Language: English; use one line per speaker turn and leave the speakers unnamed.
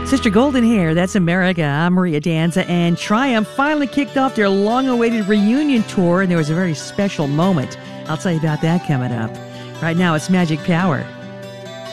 Sister Golden Hair, that's America. I'm Maria Danza, and Triumph finally kicked off their long-awaited reunion tour, and there was a very special moment. I'll tell you about that coming up. Right now, it's Magic Power.